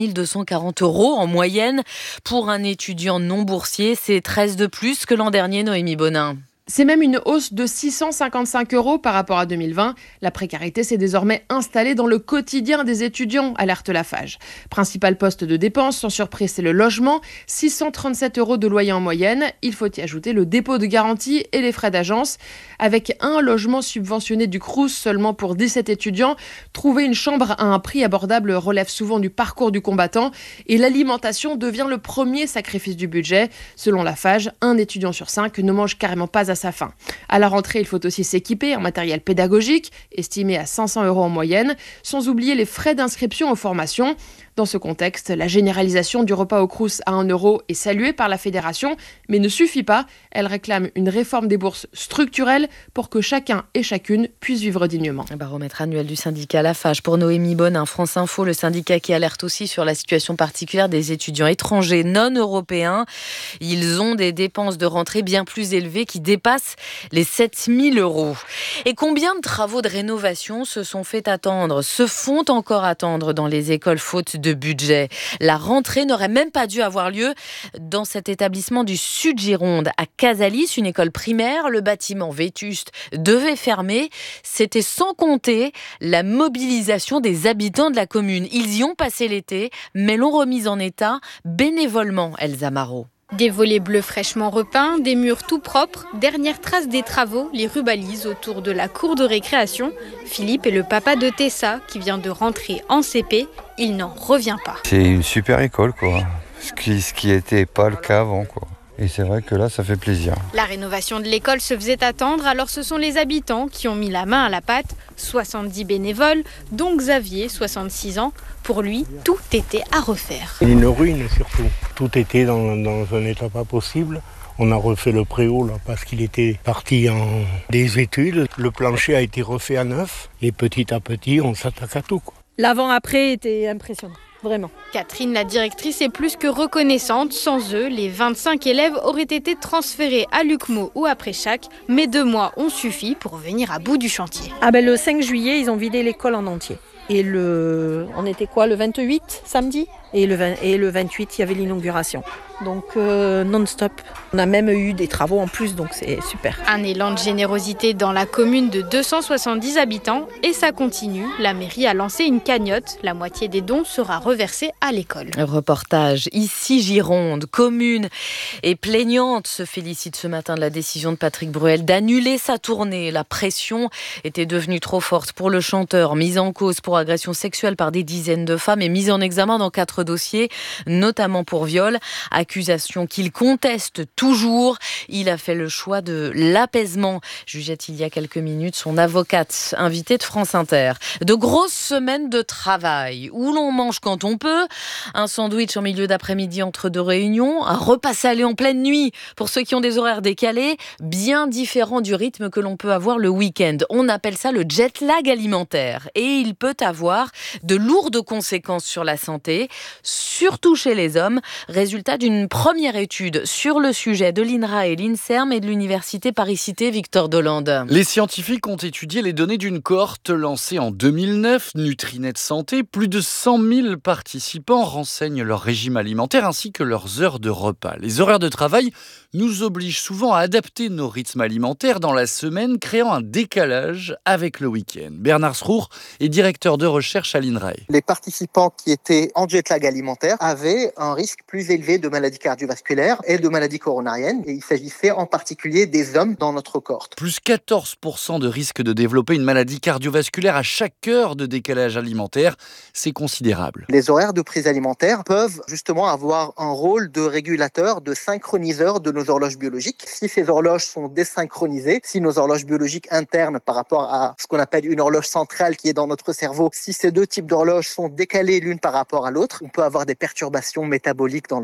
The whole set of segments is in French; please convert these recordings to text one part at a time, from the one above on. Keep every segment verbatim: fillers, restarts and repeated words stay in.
mille deux cent quarante euros en moyenne. Pour un étudiant non boursier, c'est treize de plus que l'an dernier, Noémie Bonin. C'est même une hausse de six cent cinquante-cinq euros par rapport à deux mille vingt. La précarité s'est désormais installée dans le quotidien des étudiants, alerte la Fage. Principal poste de dépense, sans surprise, c'est le logement. six cent trente-sept euros de loyer en moyenne. Il faut y ajouter le dépôt de garantie et les frais d'agence. Avec un logement subventionné du Crous seulement pour dix-sept étudiants, trouver une chambre à un prix abordable relève souvent du parcours du combattant. Et l'alimentation devient le premier sacrifice du budget. Selon la Fage, un étudiant sur cinq ne mange carrément pas à sa faim. À la rentrée, il faut aussi s'équiper en matériel pédagogique, estimé à cinq cents euros en moyenne, sans oublier les frais d'inscription aux formations. Dans ce contexte, la généralisation du repas au Crous à un euro est saluée par la fédération, mais ne suffit pas. Elle réclame une réforme des bourses structurelle pour que chacun et chacune puisse vivre dignement. Baromètre annuel du syndicat La Fage pour Noémie Bonin, France Info, le syndicat qui alerte aussi sur la situation particulière des étudiants étrangers non européens. Ils ont des dépenses de rentrée bien plus élevées qui dépassent les sept mille euros. Et combien de travaux de rénovation se sont fait attendre, se font encore attendre dans les écoles faute de budget. La rentrée n'aurait même pas dû avoir lieu dans cet établissement du Sud-Gironde, à Casalis, une école primaire. Le bâtiment vétuste devait fermer. C'était sans compter la mobilisation des habitants de la commune. Ils y ont passé l'été, mais l'ont remise en état bénévolement, Elsa Marot. Des volets bleus fraîchement repeints, des murs tout propres, dernière trace des travaux, les rubalises autour de la cour de récréation. Philippe est le papa de Tessa qui vient de rentrer en C P. Il n'en revient pas. C'est une super école, quoi. Ce qui ce qui n'était pas le cas avant, quoi. Et c'est vrai que là, ça fait plaisir. La rénovation de l'école se faisait attendre, alors ce sont les habitants qui ont mis la main à la pâte. soixante-dix bénévoles, dont Xavier, soixante-six ans. Pour lui, tout était à refaire. Une ruine surtout. Tout était dans, dans un état pas possible. On a refait le préau là, parce qu'il était parti en des études. Le plancher a été refait à neuf. Et petit à petit, on s'attaque à tout, quoi. L'avant-après était impressionnant. Vraiment. Catherine, la directrice, est plus que reconnaissante. Sans eux, les vingt-cinq élèves auraient été transférés à Lucmo ou à Préchac. Mais deux mois ont suffi pour venir à bout du chantier. Ah ben, le cinq juillet, ils ont vidé l'école en entier. Et le, on était quoi, le vingt-huit, samedi ? Et le, vingt, et le vingt-huit, il y avait l'inauguration. Donc euh, non-stop. On a même eu des travaux en plus, donc c'est super. Un élan de générosité dans la commune de deux cent soixante-dix habitants. Et ça continue. La mairie a lancé une cagnotte. La moitié des dons sera reversée à l'école. Reportage ici Gironde, commune et plaignante se félicite ce matin de la décision de Patrick Bruel d'annuler sa tournée. La pression était devenue trop forte pour le chanteur, mis en cause pour agression sexuelle par des dizaines de femmes et mis en examen dans quatre dossiers, notamment pour viol, accusation qu'il conteste toujours. Il a fait le choix de l'apaisement, jugeait il y a quelques minutes son avocate, invitée de France Inter. De grosses semaines de travail, où l'on mange quand on peut, un sandwich en milieu d'après-midi entre deux réunions, un repas salé en pleine nuit pour ceux qui ont des horaires décalés, bien différent du rythme que l'on peut avoir le week-end. On appelle ça le jet lag alimentaire et il peut avoir de lourdes conséquences sur la santé, surtout chez les hommes. Résultat d'une première étude sur le sujet de l'INRA et l'INSERM et de l'université Paris-Cité Victor Dolande. Les scientifiques ont étudié les données d'une cohorte lancée en deux mille neuf, Nutrinet Santé. Plus de cent mille participants renseignent leur régime alimentaire ainsi que leurs heures de repas. Les horaires de travail nous obligent souvent à adapter nos rythmes alimentaires dans la semaine, créant un décalage avec le week-end. Bernard Srour est directeur de recherche à l'INRAE. Les participants qui étaient en jet lag alimentaire avaient un risque plus élevé de maladies cardiovasculaires et de maladies coronariennes. Et il s'agissait en particulier des hommes dans notre cohorte. Plus quatorze pour cent de risque de développer une maladie cardiovasculaire à chaque heure de décalage alimentaire. C'est considérable. Les horaires de prise alimentaire peuvent justement avoir un rôle de régulateur, de synchroniseur de nos horloges biologiques. Si ces horloges sont désynchronisées, si nos horloges biologiques internes par rapport à ce qu'on appelle une horloge centrale qui est dans notre cerveau, si ces deux types d'horloges sont décalées l'une par rapport à l'autre, on peut avoir des perturbations métaboliques dans l'organisme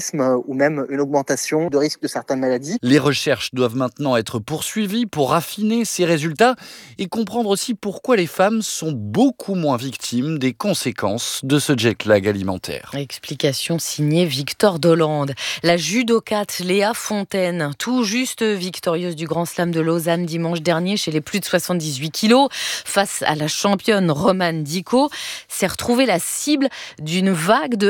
d'hypothyroïdisme ou même une augmentation de risque de certaines maladies. Les recherches doivent maintenant être poursuivies pour affiner ces résultats et comprendre aussi pourquoi les femmes sont beaucoup moins victimes des conséquences de ce jet-lag alimentaire. Explication signée Victor Dolande. La judokate Léa Fontaine, tout juste victorieuse du Grand Slam de Lausanne dimanche dernier chez les plus de soixante-dix-huit kilos, face à la championne Romane Dico, s'est retrouvée la cible d'une vague de